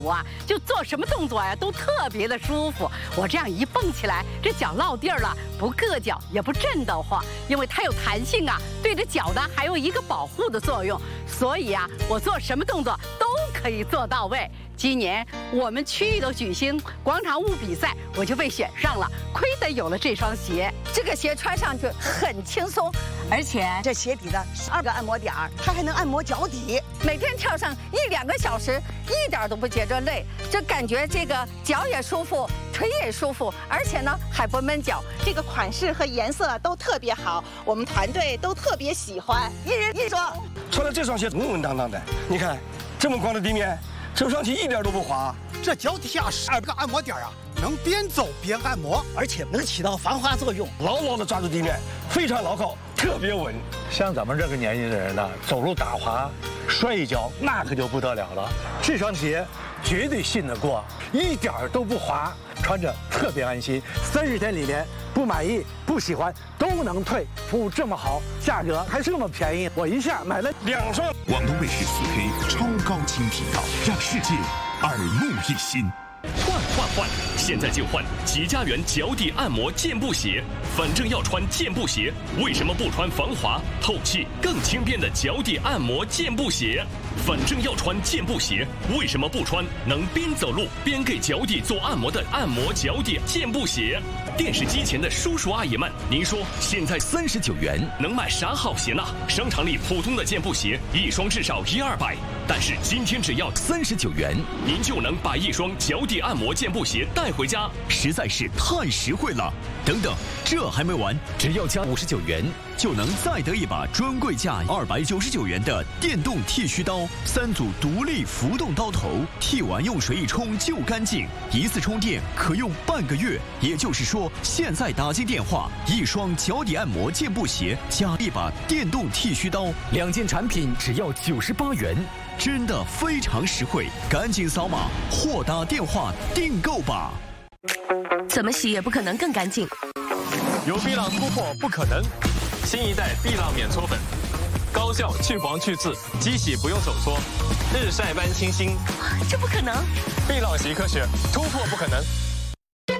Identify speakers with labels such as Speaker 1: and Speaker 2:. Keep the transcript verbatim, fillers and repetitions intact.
Speaker 1: 我啊，就做什么动作呀、啊，都特别的舒服。我这样一蹦起来，这脚落地儿了，不硌脚，也不震得慌，因为它有弹性啊，对着脚呢还有一个保护的作用。所以啊，我做什么动作都可以做到位。今年我们区域的举行广场舞比赛，我就被选上了，亏得有了这双鞋。
Speaker 2: 这个鞋穿上去很轻松，而且
Speaker 3: 这鞋底的十二个按摩点儿，它还能按摩脚底。
Speaker 2: 每天跳上一两个小时，一点都不觉着累，这感觉这个脚也舒服，腿也舒服，而且呢还不闷脚。
Speaker 3: 这个款式和颜色都特别好，我们团队都特别喜欢。一人一双，
Speaker 4: 穿了这双鞋稳稳当当的，你看这么光的地面，走上去一点都不滑。
Speaker 5: 这脚底下十二个按摩点啊，能边走边按摩，
Speaker 6: 而且能起到防滑作用，
Speaker 4: 牢牢的抓住地面，非常牢靠，特别稳。
Speaker 7: 像咱们这个年纪的人呢，走路打滑、摔一跤，那可就不得了了。这双鞋绝对信得过，一点都不滑，穿着特别安心。三十天里面不满意、不喜欢都能退，服务这么好，价格还这么便宜，我一下买了两双。
Speaker 8: 广东卫视四 K 超高清频道，让世界耳目一新。
Speaker 9: 换换换！现在就换吉家园脚底按摩健步鞋。反正要穿健步鞋，为什么不穿防滑、透气、更轻便的脚底按摩健步鞋？反正要穿健步鞋，为什么不穿能边走路边给脚底做按摩的按摩脚底健步鞋？电视机前的叔叔阿姨们，您说现在三十九元能买啥好鞋呢？商场里普通的健步鞋一双至少一二百，但是今天只要三十九元，您就能把一双脚底按摩健步鞋带回家，
Speaker 8: 实在是太实惠了。等等，这还没完，只要加五十九元，就能再得一把专柜价二百九十九元的电动剃须刀，三组独立浮动刀头，剃完用水一冲就干净，一次充电可用半个月。也就是说，现在打进电话，一双脚底按摩健步鞋加一把电动剃须刀，两件产品只要九十八元，真的非常实惠，赶紧扫码或打电话订购吧。
Speaker 10: 怎么洗也不可能更干净。
Speaker 11: 有碧浪突破不可能，新一代碧浪免搓粉，高效去黄去渍，机洗不用手搓，日晒般清新。
Speaker 10: 这不可能！
Speaker 11: 碧浪洗科学，突破不可能。